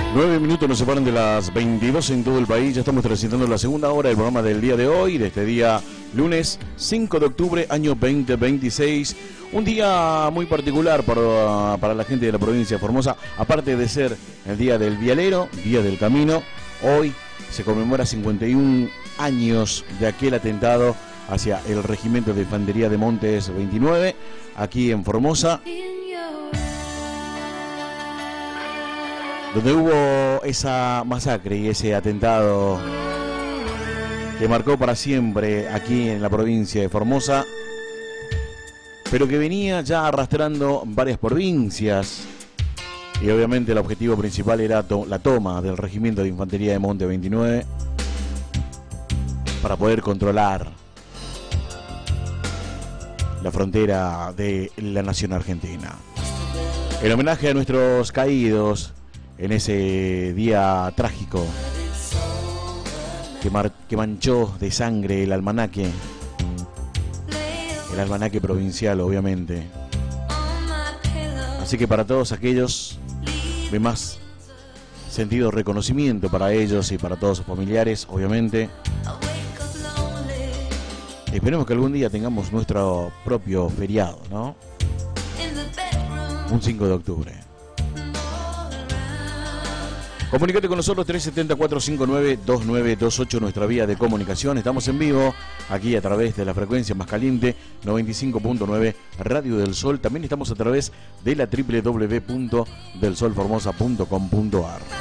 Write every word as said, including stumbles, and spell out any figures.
Nueve minutos nos separan de las veintidós en todo el país. Ya estamos transitando la segunda hora del programa del día de hoy, de este día lunes cinco de octubre, año veinte veintiséis. Un día muy particular para, para la gente de la provincia de Formosa. Aparte de ser el día del vialero, día del camino, hoy se conmemora cincuenta y un años de aquel atentado hacia el Regimiento de Infantería de Montes veintinueve, aquí en Formosa, donde hubo esa masacre y ese atentado que marcó para siempre aquí en la provincia de Formosa, pero que venía ya arrastrando varias provincias, y obviamente el objetivo principal era to- la toma del Regimiento de Infantería de Monte veintinueve para poder controlar la frontera de la nación argentina. En homenaje a nuestros caídos en ese día trágico que, mar- que manchó de sangre el almanaque, el almanaque provincial, obviamente. Así que para todos aquellos, de más sentido reconocimiento para ellos y para todos sus familiares, obviamente. Esperemos que algún día tengamos nuestro propio feriado, ¿no? Un cinco de octubre. Comunícate con nosotros, tres siete cero, cuatro cinco nueve, dos nueve dos ocho, nuestra vía de comunicación. Estamos en vivo aquí a través de la frecuencia más caliente, noventa y cinco punto nueve Radio del Sol. También estamos a través de la doble u doble u doble u punto del sol formosa punto com punto a r.